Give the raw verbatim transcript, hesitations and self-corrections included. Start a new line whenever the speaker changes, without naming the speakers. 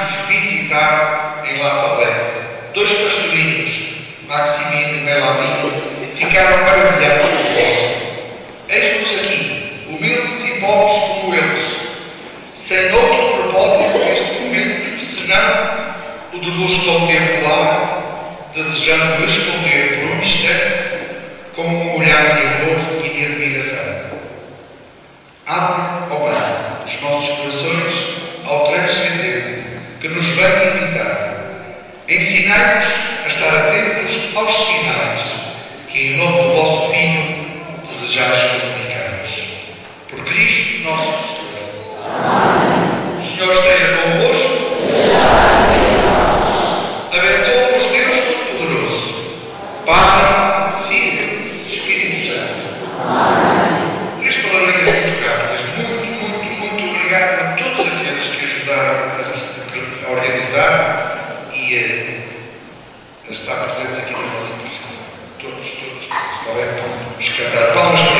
Deixámos-vos visitar em La Salette. Dois pastorinhos, Maximino e Melanie, ficaram maravilhados convosco. Eis-nos aqui, humildes e pobres como eles, sem outro propósito neste momento, senão o de vos contemplar, desejando responder por um instante com um olhar de amor e de admiração. Abre, ó Pai, os nossos corações ao transcendente que nos vem visitar. Ensinai-nos a estar atentos aos sinais que, em nome do vosso Filho, desejais comunicar-nos. Por Cristo nosso Senhor. Amém. O Senhor esteja convosco. Abençoe-vos Deus Todo-Poderoso, Pai, Filho, Espírito Santo. Amém. Três palavrinhas muito rápidas. Muito, muito, muito obrigado a todos aqueles que ajudaram a organizar e a estar presentes aqui na nossa procissão. Todos, todos, todos. Está bem? Vamos cantar palmas.